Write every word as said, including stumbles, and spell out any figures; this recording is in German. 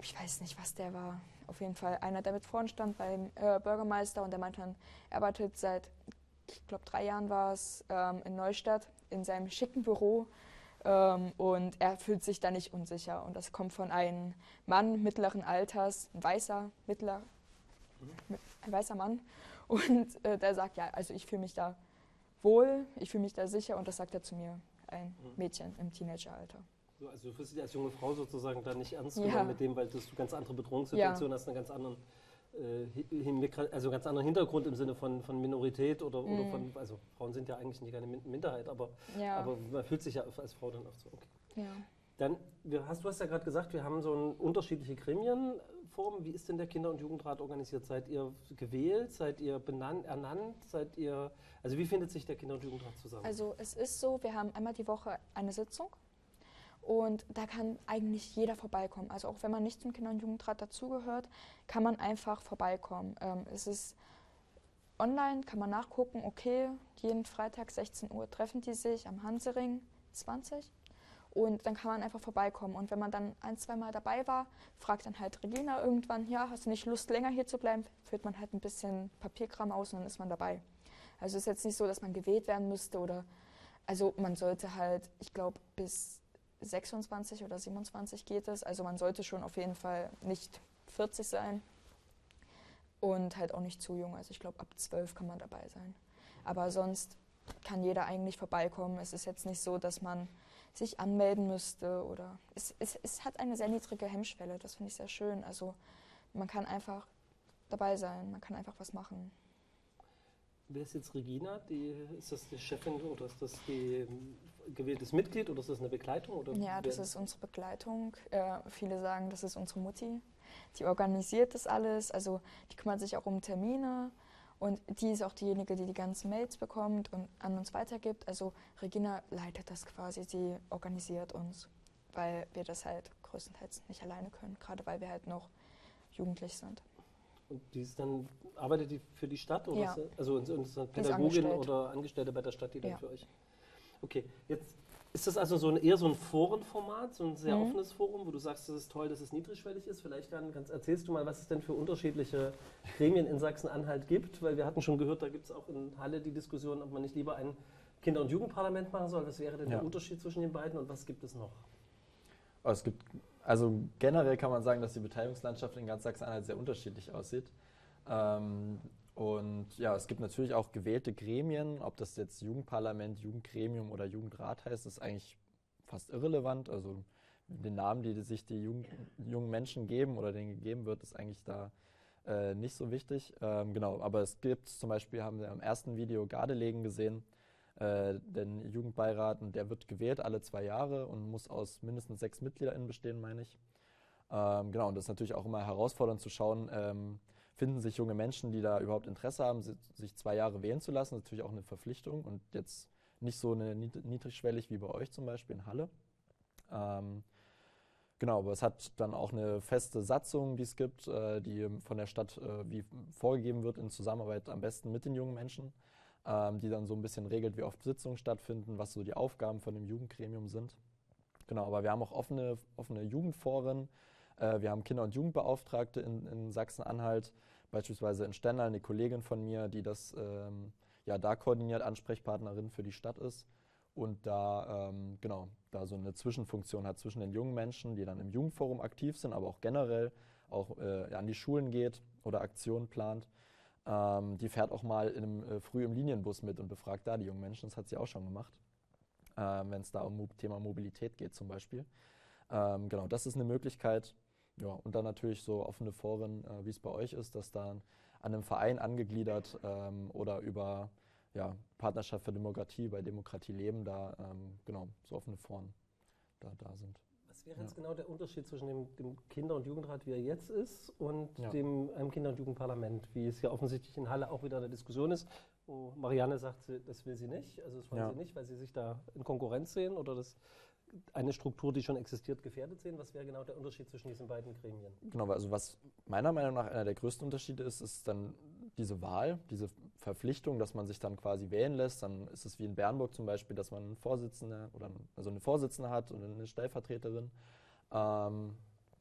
ich weiß nicht, was der war. Auf jeden Fall einer, der mit vorn stand beim äh, Bürgermeister und der meinte dann, er arbeitet seit, ich glaube, drei Jahren war es, ähm, in Neustadt in seinem schicken Büro ähm, und er fühlt sich da nicht unsicher. Und das kommt von einem Mann mittleren Alters, ein weißer, mittler, Mhm. ein weißer Mann. Und äh, der sagt, ja, also ich fühle mich da wohl, ich fühle mich da sicher und das sagt er zu mir, ein Mhm. Mädchen im Teenageralter. So, also du fühlst dich als junge Frau sozusagen da nicht ernst Ja. genommen mit dem, weil du ganz andere Bedrohungssituationen Ja. hast, einen ganz anderen, äh, Hi- also ganz anderen Hintergrund im Sinne von, von Minorität oder, oder Mhm. von, also Frauen sind ja eigentlich nicht eine Min- Minderheit, aber, Ja. aber man fühlt sich ja als Frau dann oft so. Okay. Ja. Dann, wir, hast, du hast ja gerade gesagt, wir haben so ein, unterschiedliche Gremienformen. Wie ist denn der Kinder- und Jugendrat organisiert? Seid ihr gewählt? Seid ihr benannt, ernannt? Seid ihr, also wie findet sich der Kinder- und Jugendrat zusammen? Also es ist so, wir haben einmal die Woche eine Sitzung und da kann eigentlich jeder vorbeikommen. Also auch wenn man nicht zum Kinder- und Jugendrat dazugehört, kann man einfach vorbeikommen. Ähm, es ist online, kann man nachgucken, okay, jeden Freitag sechzehn Uhr treffen die sich am Hansering zwanzig. Und dann kann man einfach vorbeikommen. Und wenn man dann ein, zwei Mal dabei war, fragt dann halt Regina irgendwann, ja, hast du nicht Lust, länger hier zu bleiben? Führt man halt ein bisschen Papierkram aus und dann ist man dabei. Also es ist jetzt nicht so, dass man gewählt werden müsste oder, also man sollte halt, ich glaube, bis sechsundzwanzig oder siebenundzwanzig geht es. Also man sollte schon auf jeden Fall nicht vierzig sein und halt auch nicht zu jung. Also ich glaube, ab zwölf kann man dabei sein. Aber sonst kann jeder eigentlich vorbeikommen. Es ist jetzt nicht so, dass man sich anmelden müsste oder es, es, es hat eine sehr niedrige Hemmschwelle, das finde ich sehr schön. Also man kann einfach dabei sein, man kann einfach was machen. Wer ist jetzt Regina? Die, ist das die Chefin oder ist das die ähm, gewähltes Mitglied oder ist das eine Begleitung? Oder Ja, das wer- ist unsere Begleitung. Äh, viele sagen, das ist unsere Mutti. Die organisiert das alles, also die kümmert sich auch um Termine. Und die ist auch diejenige, die die ganzen Mails bekommt und an uns weitergibt. Also Regina leitet das quasi, sie organisiert uns, weil wir das halt größtenteils nicht alleine können, gerade weil wir halt noch jugendlich sind. Und die ist dann, arbeitet die für die Stadt? Oder Ja. ist, sie- also ist ist eine Die ist Pädagogin angestellt. oder Angestellte bei der Stadt, die dann Ja. für euch? Okay, jetzt ist das also so ein, eher so ein Forenformat, so ein sehr Mhm. offenes Forum, wo du sagst, es ist toll, dass es niedrigschwellig ist. Vielleicht dann kannst, erzählst du mal, was es denn für unterschiedliche Gremien in Sachsen-Anhalt gibt, weil wir hatten schon gehört, da gibt es auch in Halle die Diskussion, ob man nicht lieber ein Kinder- und Jugendparlament machen soll. Was wäre denn Ja. der Unterschied zwischen den beiden und was gibt es noch? Aber es gibt, also generell kann man sagen, dass die Beteiligungslandschaft in ganz Sachsen-Anhalt sehr unterschiedlich aussieht. Ähm, und ja, es gibt natürlich auch gewählte Gremien, ob das jetzt Jugendparlament, Jugendgremium oder Jugendrat heißt, ist eigentlich fast irrelevant. Also den Namen, die sich die Jugend, jungen Menschen geben oder denen gegeben wird, ist eigentlich da äh, nicht so wichtig. Ähm, genau, aber es gibt zum Beispiel, haben wir im ersten Video Gardelegen gesehen, äh, den Jugendbeirat, und der wird gewählt alle zwei Jahre und muss aus mindestens sechs MitgliederInnen bestehen, meine ich. Ähm, genau, und das ist natürlich auch immer herausfordernd zu schauen, ähm, finden sich junge Menschen, die da überhaupt Interesse haben, si- sich zwei Jahre wählen zu lassen. Das ist natürlich auch eine Verpflichtung und jetzt nicht so eine nied- niedrigschwellig wie bei euch zum Beispiel in Halle. Ähm, genau, aber es hat dann auch eine feste Satzung, die es gibt, äh, die von der Stadt äh, wie vorgegeben wird in Zusammenarbeit am besten mit den jungen Menschen, ähm, die dann so ein bisschen regelt, wie oft Sitzungen stattfinden, was so die Aufgaben von dem Jugendgremium sind. Genau, aber wir haben auch offene, offene Jugendforen. Äh, wir haben Kinder- und Jugendbeauftragte in, in Sachsen-Anhalt, beispielsweise in Stendal, eine Kollegin von mir, die das ähm, ja, da koordiniert, Ansprechpartnerin für die Stadt ist und da, ähm, genau, da so eine Zwischenfunktion hat zwischen den jungen Menschen, die dann im Jugendforum aktiv sind, aber auch generell auch äh, an die Schulen geht oder Aktionen plant. Ähm, die fährt auch mal in einem, äh, früh im Linienbus mit und befragt da die jungen Menschen. Das hat sie auch schon gemacht, äh, wenn es da um Mo- Thema Mobilität geht zum Beispiel. Ähm, genau, das ist eine Möglichkeit. Ja, und dann natürlich so offene Foren, äh, wie es bei euch ist, dass da an einem Verein angegliedert ähm, oder über ja, Partnerschaft für Demokratie, bei Demokratie leben, da ähm, genau so offene Foren da, da sind. Was wäre Ja. jetzt genau der Unterschied zwischen dem, dem Kinder- und Jugendrat, wie er jetzt ist, und Ja. dem einem Kinder- und Jugendparlament, wie es ja offensichtlich in Halle auch wieder eine Diskussion ist, wo Marianne sagt, sie, das will sie nicht, also das wollen Ja. sie nicht, weil sie sich da in Konkurrenz sehen oder das eine Struktur, die schon existiert, gefährdet sehen. Was wäre genau der Unterschied zwischen diesen beiden Gremien? Genau, also was meiner Meinung nach einer der größten Unterschiede ist, ist dann diese Wahl, diese Verpflichtung, dass man sich dann quasi wählen lässt. Dann ist es wie in Bernburg zum Beispiel, dass man einen Vorsitzenden oder also eine Vorsitzende hat und eine Stellvertreterin. Ähm,